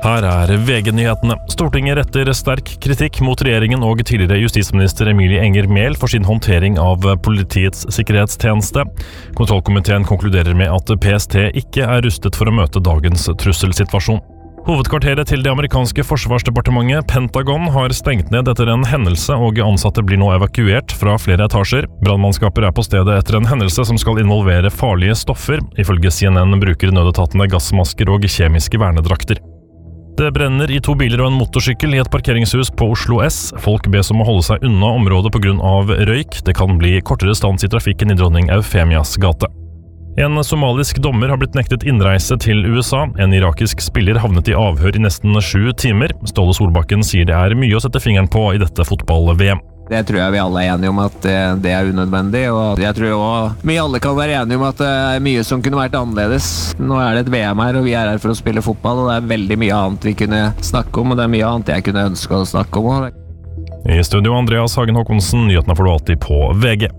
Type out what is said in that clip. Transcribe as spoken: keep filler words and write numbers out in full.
Her er V G-nyhetene. Stortinget retter sterk kritikk mot regjeringen og tidligere justisminister Emilie Enger Mehl for sin håndtering av politiets sikkerhetstjeneste. Kontrollkomiteen konkluderer med at P S T ikke er rustet for å møte dagens trusselsituasjon. Hovedkvarteret til det amerikanske forsvarsdepartementet, Pentagon, har stengt ned etter en hendelse, og ansatte blir nå evakuert fra flere etasjer. Brannmannskaper er på stedet etter en hendelse som skal involvere farlige stoffer. Ifølge C N N bruker nødetatene gassmasker og kjemiske vernedrakter. Det brenner i to biler og en motorsykkel i et parkeringshus på Oslo S. Folk bes om å holde seg unna området på grunn av røyk. Det kan bli kortere stans i trafikken i Dronning Eufemias gate. En somalisk dommer har blitt nektet innreise til U S A. En irakisk spiller havnet i avhør i nesten sju timer. Ståle Solbakken sier det er mye å sette fingeren på i dette fotball-V M. Det tror jeg vi alle er enige om at det er unødvendig, og jeg tror også vi alle kan være enige om at det er mye som kunne vært annerledes. Nå er det et V M her, og vi er her for å spille fotball, og det er veldig mye annet vi kunne snakke om, og det er mye annet jeg kunne ønske å snakke om. I studio Andreas Hagen Håkonsen, nyhetene får du alltid på V G.